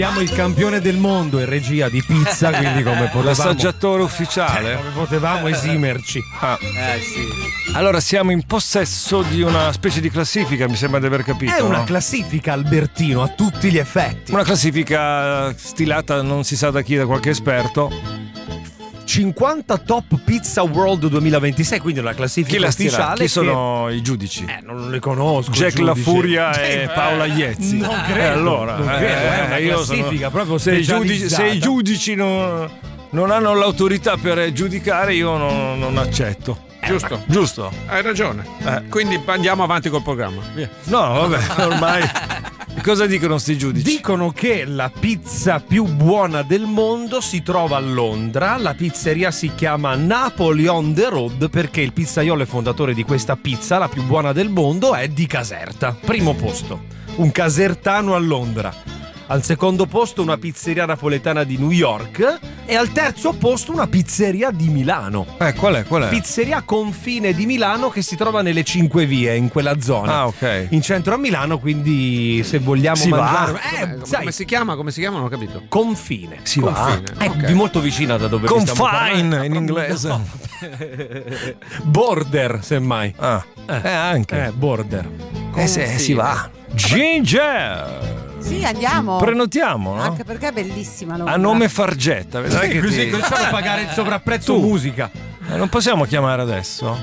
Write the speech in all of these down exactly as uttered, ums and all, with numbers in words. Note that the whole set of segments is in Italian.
Siamo il campione del mondo in regia di pizza, quindi come potevamo, l'assaggiatore ufficiale, come potevamo esimerci. Ah. Eh sì. Allora siamo in possesso di una specie di classifica, mi sembra di aver capito. È una no? classifica, Albertino, a tutti gli effetti. Una classifica stilata non si sa da chi, da qualche esperto. cinquanta Top Pizza World duemilaventisei, quindi una classifica Chi la ufficiale. Chi sono che... i giudici? Eh, non le conosco. Jack La Furia e Paola Iezzi. Non credo. Eh, allora, non credo, eh, è una io classifica sono... proprio se i giudici, se i giudici non, non hanno l'autorità per giudicare, io non, non accetto. Giusto, giusto. Hai ragione. Eh. Quindi andiamo avanti col programma. Via. No, vabbè, ormai. Cosa dicono sti giudici? Dicono che la pizza più buona del mondo si trova a Londra. La pizzeria si chiama Napoli on the Road perché il pizzaiolo e fondatore di questa pizza, la più buona del mondo, è di Caserta. Primo posto, un casertano a Londra. Al secondo posto una pizzeria napoletana di New York e al terzo posto una pizzeria di Milano. Eh, qual è? Qual è? Pizzeria Confine di Milano che si trova nelle Cinque Vie, in quella zona. Ah, ok. In centro a Milano, quindi se vogliamo si mangiare... va. Eh, come, sai, come si chiama? Come si chiama? Non ho capito. Confine. Si Confine. va. È Okay. di molto vicina da dove vi stiamo parlando. Confine in inglese. No. Border, semmai. Ah, eh, anche. Eh, border. Eh, se, si va. Ginger! Sì, andiamo. Prenotiamo, no? Anche perché è bellissima Londra. A nome Fargetta, vedrai che Così ti... cominciamo a pagare il sovrapprezzo Tu. musica. Eh, non possiamo chiamare adesso?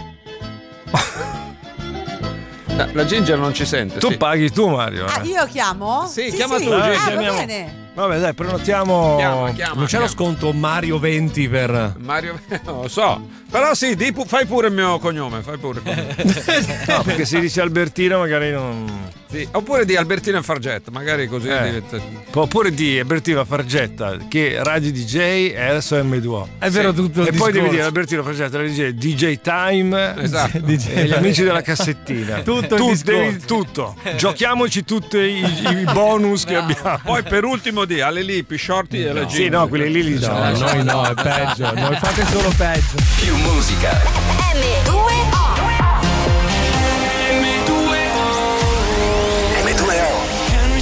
La, la Ginger non ci sente. Tu sì. paghi tu, Mario. Ah, Eh. io chiamo? Sì, chiama tu, Ah, Gigi, va chiamiamo. bene. Vabbè, dai, prenotiamo. Chiama, chiama, Non c'è chiama. lo sconto Mario venti per... Mario, non lo so. Però sì, di pu- fai pure il mio cognome. Fai pure il cognome. No, perché se dice Albertino magari non... Sì. Oppure di Albertino e Fargetta, magari così Eh. diventa. Oppure di Albertino Fargetta, che Radio D J e adesso M due O. È vero tutto il E poi devi discorso. dire Albertino Fargetta, Radio D J, D J Time Esatto. D J e gli amici della cassettina. Tutto il Tu- discorso. devi- tutto. Giochiamoci tutti i, i bonus che abbiamo. Poi per ultimo di alle Lippi, Shorty e la Ginger. Sì, no, quelli lì li No, diciamo. noi no, è peggio. Noi fate solo peggio. Più musica. M